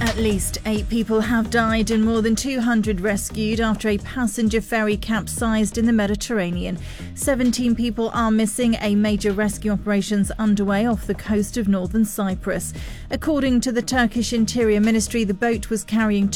At least 8 people have died and more than 200 rescued after a passenger ferry capsized in the Mediterranean. 17 people are missing. A major rescue operations underway off the coast of northern Cyprus. According to the Turkish Interior Ministry, the boat was carrying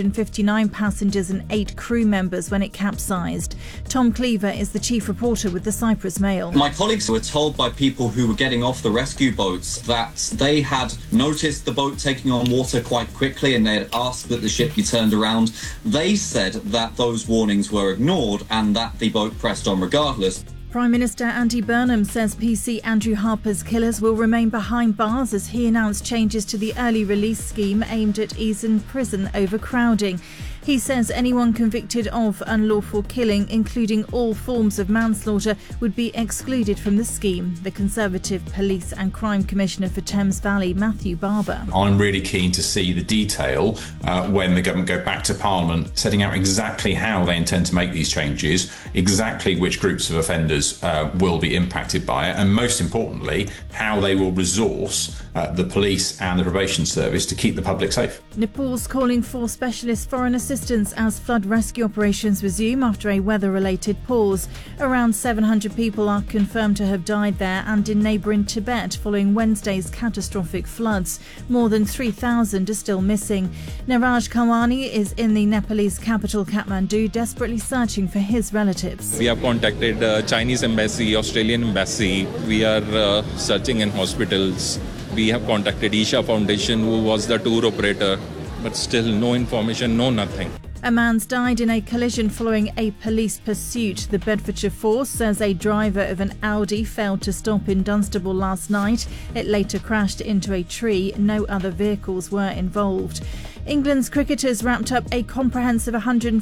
259 passengers and 8 crew members when it capsized. Tom Cleaver is the chief reporter with the Cyprus Mail. My colleagues were told by people who were getting off the rescue boats that they had noticed the boat taking on water quite quickly and they had asked that the ship be turned around. They said that those warnings were ignored and that the boat pressed on regardless. Prime Minister Andy Burnham says PC Andrew Harper's killers will remain behind bars as he announced changes to the early release scheme aimed at easing prison overcrowding. He says anyone convicted of unlawful killing, including all forms of manslaughter, would be excluded from the scheme. The Conservative Police and Crime Commissioner for Thames Valley, Matthew Barber. I'm really keen to see the detail when the government go back to Parliament, setting out exactly how they intend to make these changes, exactly which groups of offenders will be impacted by it, and most importantly, how they will resource the police and the probation service to keep the public safe. Nepal's calling for specialist foreign assistance as flood rescue operations resume after a weather-related pause. Around 700 people are confirmed to have died there and in neighbouring Tibet following Wednesday's catastrophic floods. More than 3,000 are still missing. Niraj Kawani is in the Nepalese capital Kathmandu, desperately searching for his relatives. We have contacted Chinese embassy, Australian embassy. We are searching in hospitals. We have contacted Isha Foundation, who was the tour operator, but still no information, no nothing. A man's died in a collision following a police pursuit. The Bedfordshire Force says a driver of an Audi failed to stop in Dunstable last night. It later crashed into a tree. No other vehicles were involved. England's cricketers wrapped up a comprehensive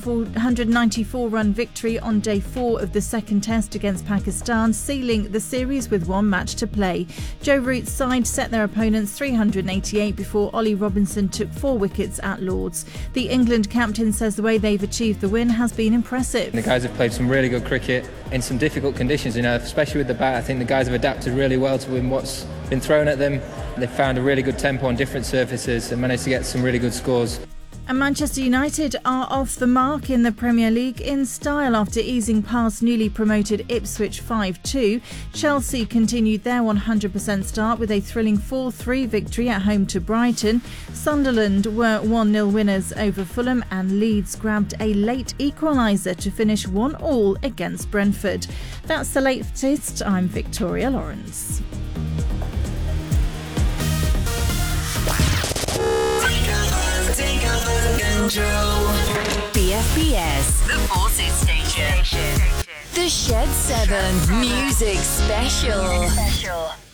194-run victory on day 4 of the second test against Pakistan, sealing the series with one match to play. Joe Root's side set their opponents 388 before Ollie Robinson took 4 wickets at Lord's. The England captain says the way they've achieved the win has been impressive. The guys have played some really good cricket in some difficult conditions, especially with the bat. I think the guys have adapted really well to what's been thrown at them. They've found a really good tempo on different surfaces and managed to get some really good scores. And Manchester United are off the mark in the Premier League in style after easing past newly promoted Ipswich 5-2. Chelsea continued their 100% start with a thrilling 4-3 victory at home to Brighton. Sunderland were 1-0 winners over Fulham and Leeds grabbed a late equaliser to finish 1-1 against Brentford. That's the latest. I'm Victoria Lawrence. BFBS, the Forces Station. The Shed 7 Music Special.